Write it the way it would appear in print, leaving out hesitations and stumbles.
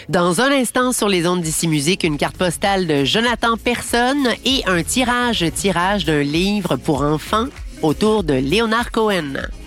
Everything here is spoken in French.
Dans un instant, sur les ondes d'Ici Musique, une carte postale de Jonathan Personne et un tirage d'un livre pour enfants autour de Léonard Cohen.